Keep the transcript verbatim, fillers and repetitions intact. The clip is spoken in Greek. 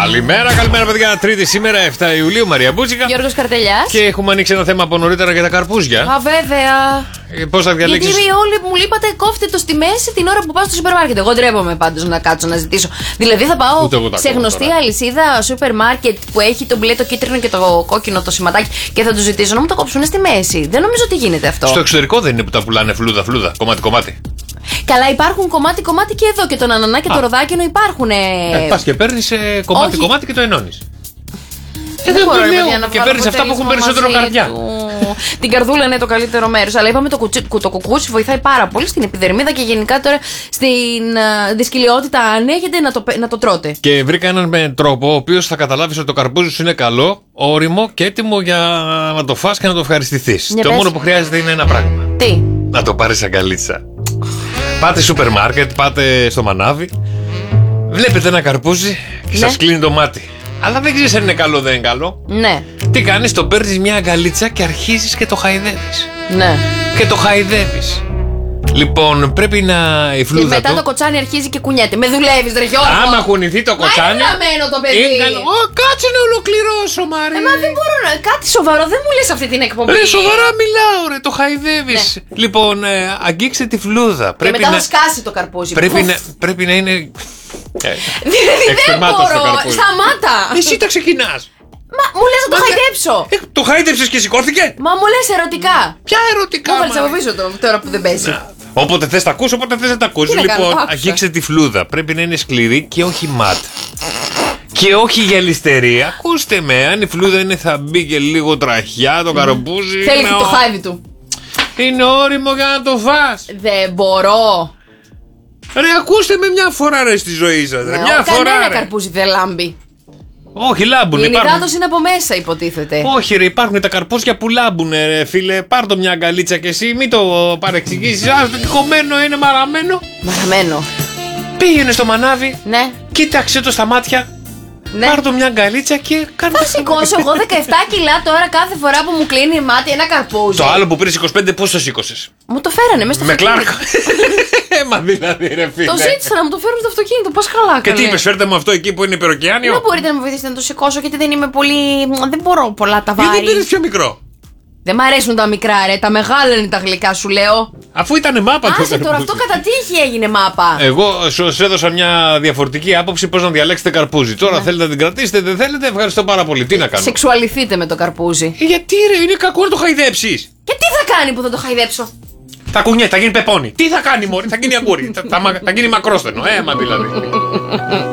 Καλημέρα, καλημέρα παιδιά. Τρίτη σήμερα, εφτά Ιουλίου, Μαρία Μπούτσικα. Γιώργος Καρτελιάς. Και έχουμε ανοίξει ένα θέμα από νωρίτερα για τα καρπούζια. Α, βέβαια. Ε, Πώς θα διαλέξεις? Γιατί όλοι μου λείπατε, κόφτε το στη μέση την ώρα που πάω στο σούπερ μάρκετ. Εγώ ντρέπομαι πάντως να κάτσω να ζητήσω. Δηλαδή θα πάω σε γνωστή τώρα αλυσίδα σούπερ μάρκετ που έχει το μπλε, το κίτρινο και το κόκκινο το σηματάκι και θα του ζητήσω να μου το κόψουν στη μέση. Δεν νομίζω ότι γίνεται αυτό. Στο εξωτερικό δεν είναι που τα πουλάνε φλούδα-φλούδα, κομμάτι-κομμάτι? Καλά, υπάρχουν κομμάτι-κομμάτι και εδώ και τον ανανά και Α. το ροδάκινο υπάρχουν. Ε, πας και παίρνεις ε, κομμάτι-κομμάτι και το ενώνεις. Και δεν μπορώ να και παίρνεις αυτά που έχουν περισσότερο καρδιά. Την καρδούλα είναι το καλύτερο μέρος. Αλλά είπαμε το, κουτσι, το κουκούτσι βοηθάει πάρα πολύ στην επιδερμίδα και γενικά τώρα στην uh, δυσκολιότητα. Αν έχετε να το, να το τρώτε. Και βρήκα έναν με τρόπο ο οποίος θα καταλάβεις ότι το καρπούζι σου είναι καλό, όριμο και έτοιμο για να το φας και να το ευχαριστηθείς. Το μόνο που χρειάζεται είναι ένα πράγμα. Τι? Να το πάρεις αγκαλίτσα. Πάτε σούπερ μάρκετ, πάτε στο μανάβι, βλέπετε ένα καρπούζι και ναι. σας κλείνει το μάτι. Αλλά δεν ξέρεις αν είναι καλό δεν είναι καλό. Ναι. Τι κάνεις, το παίρνεις μια αγκαλίτσα και αρχίζεις και το χαϊδεύεις. Ναι. Και το χαϊδεύεις. Λοιπόν, πρέπει να η φλούδα. Και μετά του... το κοτσάνι αρχίζει και κουνιέται. Με δουλεύεις, ρε Γιώργο. Άμα κουνηθεί το κοτσάνι. Μα είναι το παιδί. Είναι καλό. Ω, κάτσε να ολοκληρώσω, Μαρία. Ε, μα δεν μπορώ να. Κάτι σοβαρό δεν μου λες αυτή την εκπομπή. Ρε, σοβαρά μιλάω, ρε, το χαϊδεύεις. Ναι. Λοιπόν, ε, αγγίξτε τη φλούδα. Και πρέπει μετά να... θα σκάσει το καρπούζι. Πρέπει να, πρέπει να είναι. Ε, δηλαδή δεν μπορώ. Σταμάτα. Εσύ τα ξεκινάς. Μα μου λες να το χαϊδέψω. Ε, το χαϊδέψες και σηκώθηκε. Μα μου λες ερωτικά. Ποια ερωτικά? Μου βάλεις από πίσω το, τώρα που δεν παίζει. Όποτε θες τα ακούς, όποτε θες να τα ακούς. Λοιπόν, αγγίξτε τη φλούδα. Πρέπει να είναι σκληρή και όχι ματ. Και όχι γυαλιστερή. Ακούστε με, αν η φλούδα είναι θα μπει και λίγο τραχιά, το καρπούζι. Θέλει και το χάιδι του. Είναι όριμο για να το φας. Δεν μπορώ. Ρε, ακούστε με μια φορά ρε στη ζωή σας. Ρε, μια φορά. Κανένα καρπούζι δεν λάμπει. Όχι, λάμπουν. Η ενυδάτωση είναι από μέσα, υποτίθεται. Όχι, ρε, υπάρχουν τα καρπούζια που λάμπουν, ρε φίλε. Πάρ' το μια αγκαλίτσα κι εσύ, μην το παρεξηγήσεις. Α, το κομμένο είναι μαραμένο. Μαραμένο. Πήγαινε στο μανάβι. Ναι. Κοίταξε το στα μάτια. Ναι. Πάρ' το μια αγκαλίτσα και κάνε. Θα σηκώσω εγώ δεκαεπτά κιλά τώρα κάθε φορά που μου κλείνει η μάτι ένα καρπούζι. Το άλλο που πήρες είκοσι πέντε, πώς το σήκωσες? Μου το φέρανε μέσα στο αυτοκίνητο. Με κλάρκο. Μα δηλαδή, ρε φίλε. Το ζήτησα να μου το φέρουν στο αυτοκίνητο. Πώς καλά. Και τι είπες, φέρτε μου αυτό εκεί που είναι υπεροκειάνιο? Δεν μπορείτε να με βοηθήσετε να το σηκώσω, γιατί δεν είμαι πολύ. Δεν μπορώ πολλά τα βάρη. Γιατί πήρες πιο μικρό? Δεν μ' αρέσουν τα μικρά, ρε. Τα μεγάλα είναι τα γλυκά, σου λέω. Αφού ήταν μάπα το. Άσε τώρα, αυτό κατά τύχη έγινε μάπα. Εγώ σου έδωσα μια διαφορετική άποψη πώς να διαλέξετε καρπούζι. Τώρα ναι. θέλετε να την κρατήσετε, δεν θέλετε, ευχαριστώ πάρα πολύ. Τι να κάνω? Σεξουαληθείτε με το καρπούζι. Ε, γιατί ρε, είναι κακό να το χαϊδέψεις. Και τι θα κάνει που θα το χαϊδέψω? Θα κουνιέται, θα γίνει πεπόνι. Τι θα κάνει, μωρή, θα γίνει αγκούρι. θα, θα, θα γίνει μακρόστενο, ε, μα δηλαδή.